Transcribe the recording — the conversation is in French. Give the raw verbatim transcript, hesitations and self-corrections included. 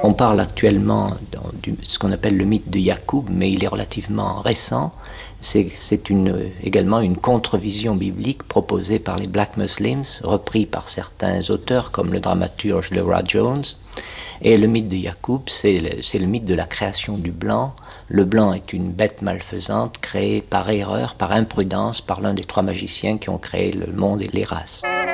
On parle actuellement de ce qu'on appelle le mythe de Yacoub, mais il est relativement récent. C'est, c'est une, également une contre-vision biblique proposée par les Black Muslims, repris par certains auteurs comme le dramaturge Leroy Jones. Et le mythe de Yacoub, c'est le, c'est le mythe de la création du blanc. Le blanc est une bête malfaisante créée par erreur, par imprudence, par l'un des trois magiciens qui ont créé le monde et les races.